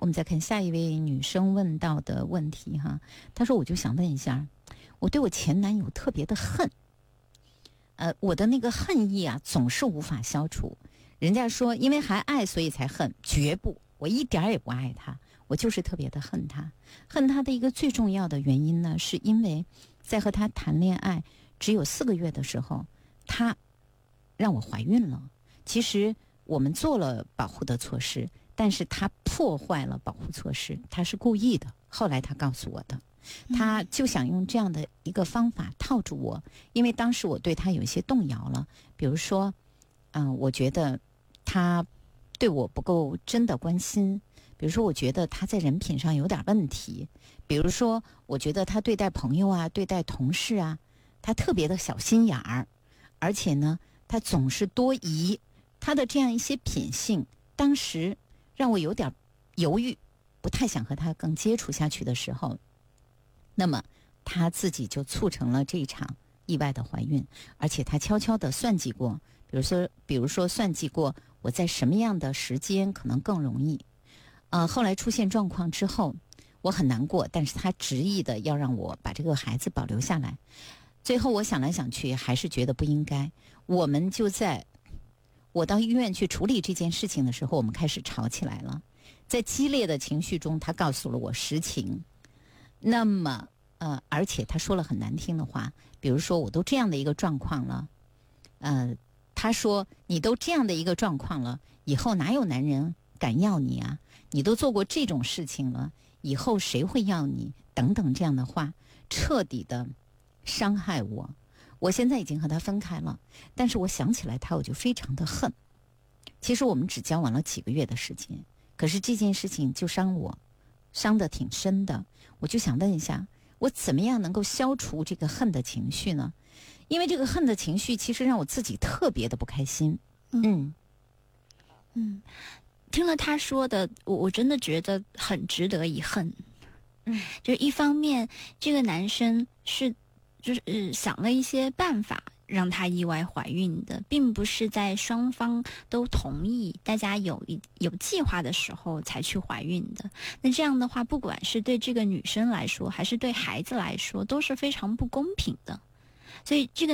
我们再看下一位女生问到的问题哈，她说我就想问一下，我对我前男友特别的恨，我的那个恨意啊总是无法消除。人家说因为还爱所以才恨，绝不，我一点也不爱他，我就是特别的恨他。恨他的一个最重要的原因呢，是因为在和他谈恋爱只有4个月的时候，他让我怀孕了。其实我们做了保护的措施，但是他破坏了保护措施，他是故意的。后来他告诉我的，他就想用这样的一个方法套住我，因为当时我对他有一些动摇了，比如说，我觉得他对我不够真的关心，比如说我觉得他在人品上有点问题，比如说我觉得他对待朋友啊，对待同事啊，他特别的小心眼儿，而且呢，他总是多疑，他的这样一些品性，当时让我有点犹豫，不太想和他更接触下去的时候，那么他自己就促成了这一场意外的怀孕，而且他悄悄地算计过，比如说算计过我在什么样的时间可能更容易。后来出现状况之后，我很难过，但是他执意的要让我把这个孩子保留下来。最后我想来想去，还是觉得不应该。我们就在我到医院去处理这件事情的时候，我们开始吵起来了。在激烈的情绪中，他告诉了我实情。那么而且他说了很难听的话，比如说我都这样的一个状况了，他说你都这样的一个状况了，以后哪有男人敢要你啊？你都做过这种事情了，以后谁会要你？等等这样的话，彻底的伤害我。我现在已经和他分开了，但是我想起来他，我就非常的恨。其实我们只交往了几个月的时间，可是这件事情就伤我，伤得挺深的。我就想问一下，我怎么样能够消除这个恨的情绪呢？因为这个恨的情绪其实让我自己特别的不开心。 听了他说的，我真的觉得很值得一恨。就一方面，这个男生就是想了一些办法让他意外怀孕的，并不是在双方都同意、大家有计划的时候才去怀孕的。那这样的话，不管是对这个女生来说，还是对孩子来说，都是非常不公平的。所以这个